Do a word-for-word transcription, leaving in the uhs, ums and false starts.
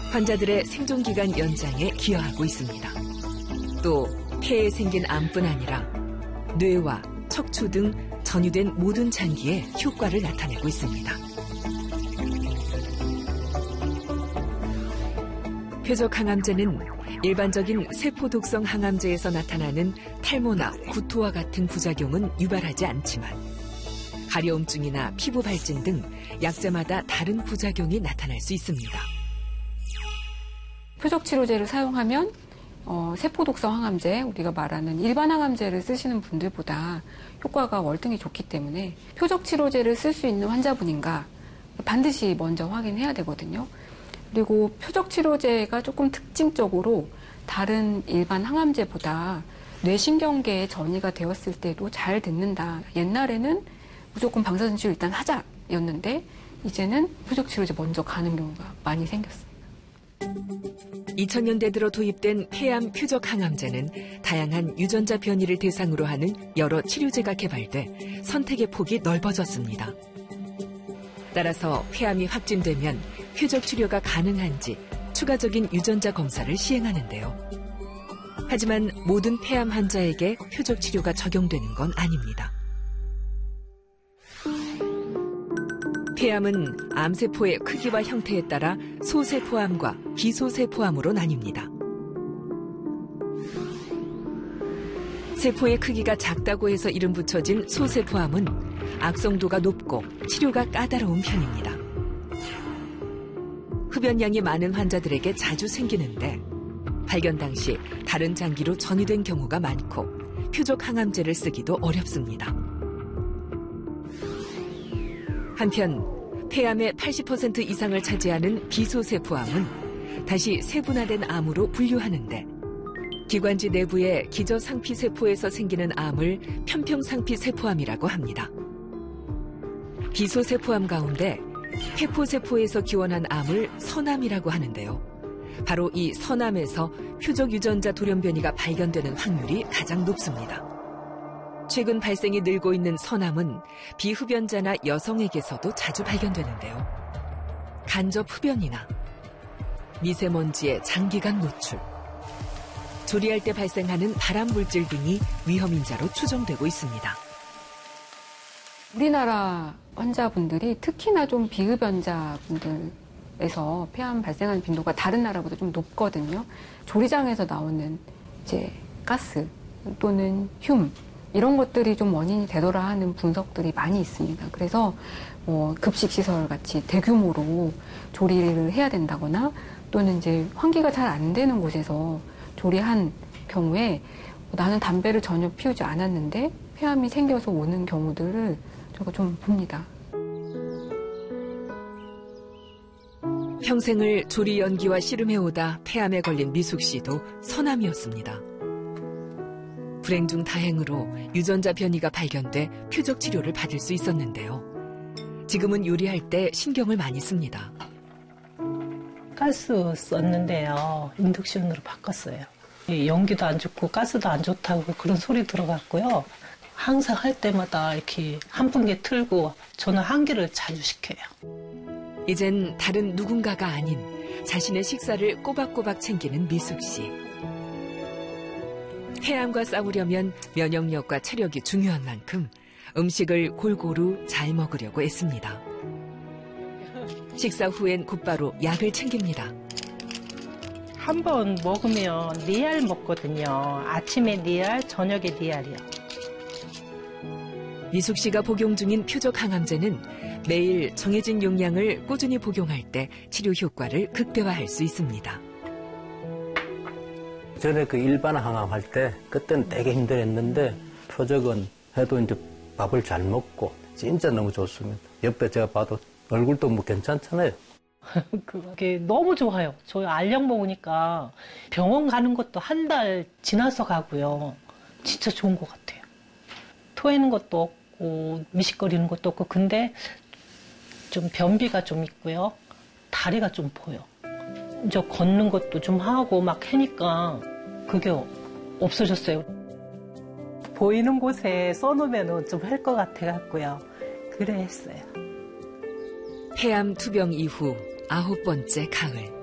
환자들의 생존기간 연장에 기여하고 있습니다. 또 폐에 생긴 암뿐 아니라 뇌와 척추 등 전이된 모든 장기에 효과를 나타내고 있습니다. 표적항암제는 일반적인 세포독성 항암제에서 나타나는 탈모나 구토와 같은 부작용은 유발하지 않지만 가려움증이나 피부 발진 등 약제마다 다른 부작용이 나타날 수 있습니다. 표적치료제를 사용하면 어, 세포독성 항암제, 우리가 말하는 일반 항암제를 쓰시는 분들보다 효과가 월등히 좋기 때문에 표적치료제를 쓸 수 있는 환자분인가 반드시 먼저 확인해야 되거든요. 그리고 표적치료제가 조금 특징적으로 다른 일반 항암제보다 뇌신경계에 전이가 되었을 때도 잘 듣는다. 옛날에는 무조건 방사선치료 일단 하자였는데 이제는 표적치료제 먼저 가는 경우가 많이 생겼습니다. 이천 년대 들어 도입된 폐암 표적항암제는 다양한 유전자 변이를 대상으로 하는 여러 치료제가 개발돼 선택의 폭이 넓어졌습니다. 따라서 폐암이 확진되면 표적 치료가 가능한지 추가적인 유전자 검사를 시행하는데요. 하지만 모든 폐암 환자에게 표적 치료가 적용되는 건 아닙니다. 폐암은 암세포의 크기와 형태에 따라 소세포암과 비소세포암으로 나뉩니다. 세포의 크기가 작다고 해서 이름 붙여진 소세포암은 악성도가 높고 치료가 까다로운 편입니다. 흡연량이 많은 환자들에게 자주 생기는데 발견 당시 다른 장기로 전이된 경우가 많고 표적 항암제를 쓰기도 어렵습니다. 한편 폐암의 팔십 퍼센트 이상을 차지하는 비소세포암은 다시 세분화된 암으로 분류하는데 기관지 내부의 기저상피세포에서 생기는 암을 편평상피세포암이라고 합니다. 비소세포암 가운데 회포세포에서 기원한 암을 선암이라고 하는데요. 바로 이 선암에서 표적 유전자 돌연변이가 발견되는 확률이 가장 높습니다. 최근 발생이 늘고 있는 선암은 비흡연자나 여성에게서도 자주 발견되는데요. 간접 흡연이나 미세먼지의 장기간 노출, 조리할 때 발생하는 발암물질 등이 위험인자로 추정되고 있습니다. 우리나라 환자분들이 특히나 좀 비흡연자분들에서 폐암 발생하는 빈도가 다른 나라보다 좀 높거든요. 조리장에서 나오는 이제 가스 또는 흉 이런 것들이 좀 원인이 되더라 하는 분석들이 많이 있습니다. 그래서 뭐 급식시설 같이 대규모로 조리를 해야 된다거나 또는 이제 환기가 잘 안 되는 곳에서 조리한 경우에 나는 담배를 전혀 피우지 않았는데 폐암이 생겨서 오는 경우들을 제가 좀 봅니다. 평생을 조리 연기와 씨름해오다 폐암에 걸린 미숙 씨도 선암이었습니다. 불행 중 다행으로 유전자 변이가 발견돼 표적 치료를 받을 수 있었는데요. 지금은 요리할 때 신경을 많이 씁니다. 가스 썼는데요. 인덕션으로 바꿨어요. 연기도 안 좋고 가스도 안 좋다고 그런 소리 들어갔고요. 항상 할 때마다 이렇게 한 분개 틀고 저는 환기를 자주 시켜요. 이젠 다른 누군가가 아닌 자신의 식사를 꼬박꼬박 챙기는 미숙 씨. 폐암과 싸우려면 면역력과 체력이 중요한 만큼 음식을 골고루 잘 먹으려고 애씁니다. 식사 후엔 곧바로 약을 챙깁니다. 한 번 먹으면 네 알 먹거든요. 아침에 네 알, 저녁에 네 알이요. 미숙 씨가 복용 중인 표적 항암제는 매일 정해진 용량을 꾸준히 복용할 때 치료 효과를 극대화할 수 있습니다. 전에 그 일반 항암 할 때 그때는 되게 힘들었는데 표적은 해도 이제 밥을 잘 먹고 진짜 너무 좋습니다. 옆에 제가 봐도 얼굴도 뭐 괜찮잖아요. 그게 너무 좋아요. 저 알약 먹으니까 병원 가는 것도 한 달 지나서 가고요. 진짜 좋은 것 같아요. 토하는 것도 없고 미식거리는 것도 없고 근데 좀 변비가 좀 있고요. 다리가 좀 보여. 저 걷는 것도 좀 하고 막 하니까 그게 없어졌어요. 보이는 곳에 써놓으면 좀 할 것 같아갖고요. 그래 했어요. 폐암 투병 이후 아홉 번째 가을.